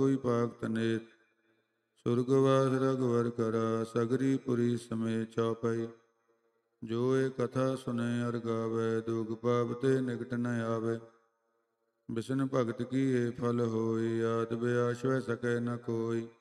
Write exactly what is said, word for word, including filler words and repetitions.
ਕੋਈ ਪਾਕ ਤਨੇਤ। ਸੁਰਗਵਾਸ ਰਘੁਵਰ ਕਰਾ ਸਗਰੀ ਪੁਰੀ ਸਮੇ ਚਉਪਈ। ਜੋ ਇਹ ਕਥਾ ਸੁਨੇ ਅਰ ਗਾਵੇ ਦੁਖ ਪਾਪ ਤੇ ਨਿਕਟ ਨ ਆਵੇ। ਬਿਸ਼ਨ ਭਗਤ ਕੀ ਇਹ ਫਲ ਹੋਈ ਆਦ ਬਿਆਸ਼ ਵੈ ਸਕੈ ਨ ਕੋਈ।